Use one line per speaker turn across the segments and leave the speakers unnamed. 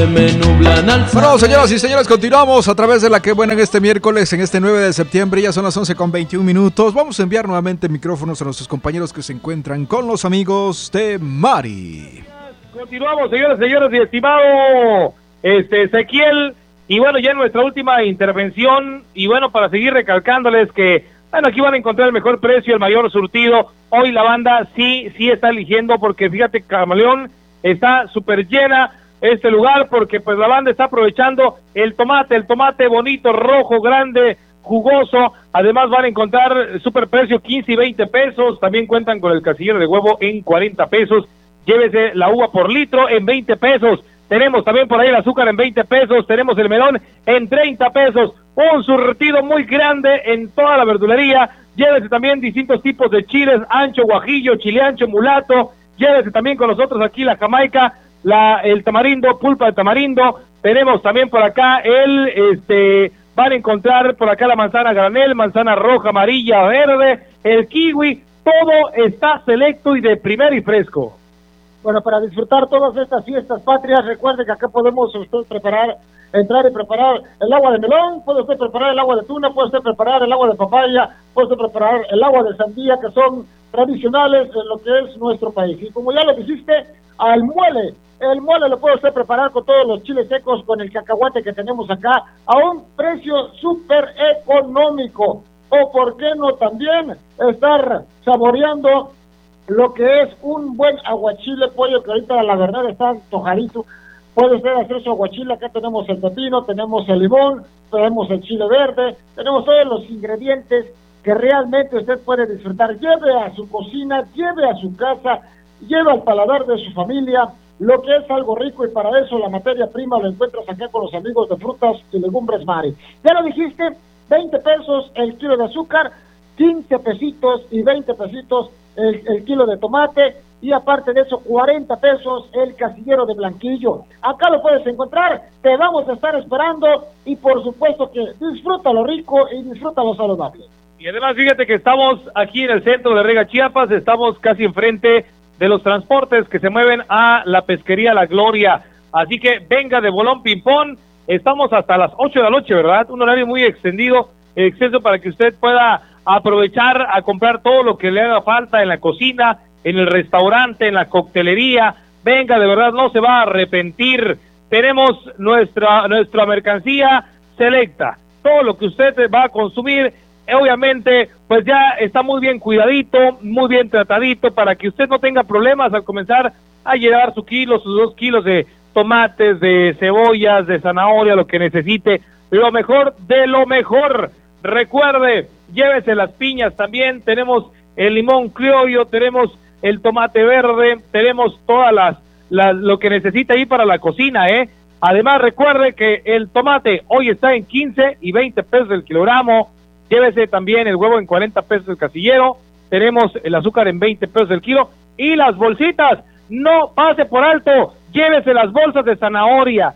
Bueno, señoras y señores, continuamos a través de la que buena en este miércoles, en este 9 de septiembre, ya son las 11:21. Vamos a enviar nuevamente micrófonos a nuestros compañeros que se encuentran con los amigos de Mari.
Continuamos, señoras y señores, y estimado Ezequiel, y bueno, ya en nuestra última intervención, y bueno, para seguir recalcándoles que, bueno, aquí van a encontrar el mejor precio, el mayor surtido. Hoy la banda sí está eligiendo, porque fíjate, Camaleón, está súper llena este lugar, porque pues la banda está aprovechando el tomate bonito, rojo, grande, jugoso. Además van a encontrar super precio, 15 y 20 pesos, también cuentan con el casillero de huevo en 40 pesos, llévese la uva por litro en 20 pesos, tenemos también por ahí el azúcar en 20 pesos, tenemos el melón en 30 pesos, un surtido muy grande en toda la verdulería. Llévese también distintos tipos de chiles, ancho, guajillo, chile ancho, mulato. Llévese también con nosotros aquí la jamaica, el tamarindo, pulpa de tamarindo. Tenemos también por acá van a encontrar por acá la manzana granel, manzana roja, amarilla, verde, el kiwi. Todo está selecto y de primer y fresco.
Bueno, para disfrutar todas estas fiestas patrias, recuerde que acá podemos entrar y preparar el agua de melón, puede usted preparar el agua de tuna, puede usted preparar el agua de papaya, puede usted preparar el agua de sandía, que son tradicionales en lo que es nuestro país. Y como ya lo dijiste, el mole lo puede usted preparar con todos los chiles secos, con el cacahuate que tenemos acá, a un precio súper económico. O por qué no también estar saboreando lo que es un buen aguachile, pollo, que ahorita la verdad está antojadito. Puede usted hacer su aguachile. Acá tenemos el pepino, tenemos el limón, tenemos el chile verde, tenemos todos los ingredientes que realmente usted puede disfrutar. Lleve a su cocina, lleve a su casa, lleve al paladar de su familia lo que es algo rico, y para eso la materia prima lo encuentras acá con los amigos de Frutas y Legumbres Mari. Ya lo dijiste, 20 pesos el kilo de azúcar, 15 pesitos y 20 pesitos el kilo de tomate, y aparte de eso 40 pesos el casillero de Blanquillo. Acá lo puedes encontrar, te vamos a estar esperando, y por supuesto que disfruta lo rico y disfruta lo saludable.
Y además fíjate que estamos aquí en el centro de Rega, Chiapas, estamos casi enfrente de los transportes que se mueven a la pesquería La Gloria, así que venga de bolón ping-pong. Estamos hasta las 8 de la noche, ¿verdad? Un horario muy extenso para que usted pueda aprovechar a comprar todo lo que le haga falta en la cocina, en el restaurante, en la coctelería. Venga, de verdad, no se va a arrepentir. Tenemos nuestra mercancía selecta. Todo lo que usted va a consumir, obviamente, pues ya está muy bien cuidadito, muy bien tratadito, para que usted no tenga problemas al comenzar a llevar sus 2 kilos de tomates, de cebollas, de zanahoria, lo que necesite, lo mejor de lo mejor. Recuerde, llévese las piñas también, tenemos el limón criollo, tenemos el tomate verde, tenemos todas lo que necesita ahí para la cocina, Además, recuerde que el tomate hoy está en 15 y 20 pesos el kilogramo. Llévese también el huevo en 40 pesos el casillero, tenemos el azúcar en 20 pesos el kilo, y las bolsitas, no pase por alto, llévese las bolsas de zanahoria,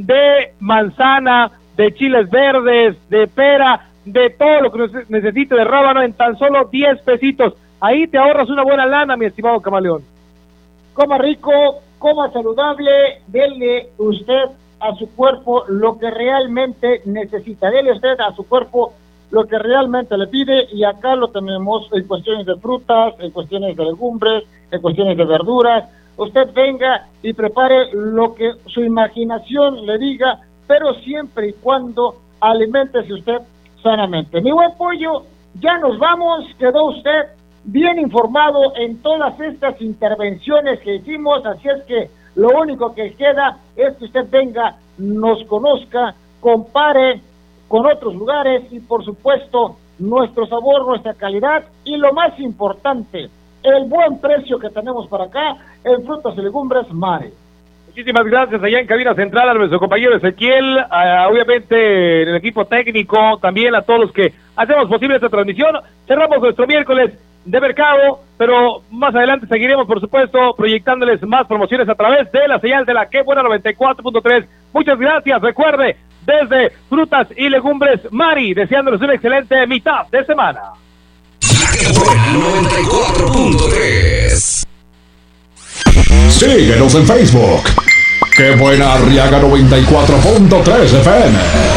de manzana, de chiles verdes, de pera, de todo lo que necesite, de rábano, en tan solo 10 pesitos. Ahí te ahorras una buena lana, mi estimado Camaleón.
Coma rico, coma saludable, dele usted a su cuerpo lo que realmente necesita, dele usted a su cuerpo lo que realmente le pide, y acá lo tenemos en cuestiones de frutas, en cuestiones de legumbres, en cuestiones de verduras. Usted venga y prepare lo que su imaginación le diga, pero siempre y cuando aliméntese usted sanamente. Mi buen pollo, ya nos vamos, quedó usted bien informado en todas estas intervenciones que hicimos, así es que lo único que queda es que usted venga, nos conozca, compare con otros lugares, y por supuesto nuestro sabor, nuestra calidad, y lo más importante, el buen precio que tenemos para acá en Frutas y Legumbres Mari.
Muchísimas gracias allá en cabina central a nuestro compañero Ezequiel, obviamente en el equipo técnico, también a todos los que hacemos posible esta transmisión. Cerramos nuestro miércoles de mercado, pero más adelante seguiremos, por supuesto, proyectándoles más promociones a través de la señal de la Que Buena 94.3. Muchas gracias. Recuerde, desde Frutas y Legumbres Mari, deseándoles una excelente mitad de semana.
La Que Buena 94.3.
Síguenos en Facebook.
qué buena Arriaga 94.3 FM.